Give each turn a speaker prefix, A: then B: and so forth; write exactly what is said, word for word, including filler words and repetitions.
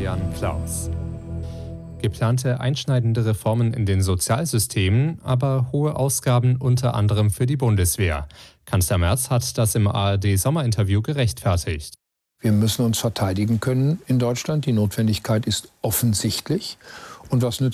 A: Florian Klaus. Geplante einschneidende Reformen in den Sozialsystemen, aber hohe Ausgaben unter anderem für die Bundeswehr. Kanzler Merz hat das im A R D-Sommerinterview gerechtfertigt.
B: Wir müssen uns verteidigen können in Deutschland. Die Notwendigkeit ist offensichtlich. Und was nützt